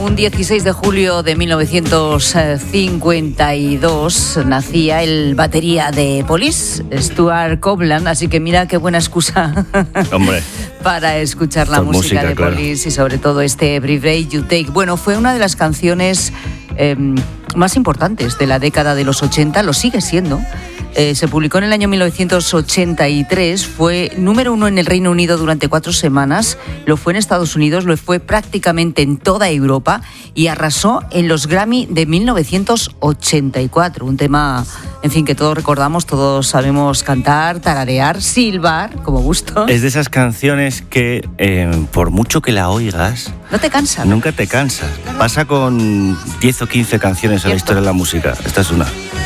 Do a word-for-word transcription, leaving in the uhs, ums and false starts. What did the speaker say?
un dieciséis de julio de mil novecientos cincuenta y dos nacía el batería de Police, Stuart Copeland, así que mira qué buena excusa Hombre, para escuchar la música, música de claro. Police y sobre todo este Every Breath You Take. Bueno, fue una de las canciones eh, más importantes de la década de los ochenta, lo sigue siendo. Eh, se publicó en el año mil novecientos ochenta y tres, fue número uno en el Reino Unido durante cuatro semanas, lo fue en Estados Unidos, lo fue prácticamente en toda Europa y arrasó en los Grammy de mil novecientos ochenta y cuatro, un tema, en fin, que todos recordamos, todos sabemos cantar, tararear, silbar, como gusto. Es de esas canciones que eh, por mucho que la oigas, No te cansas. nunca te cansas. Pasa con diez o quince canciones en la Cierto. historia de la música. Esta es una.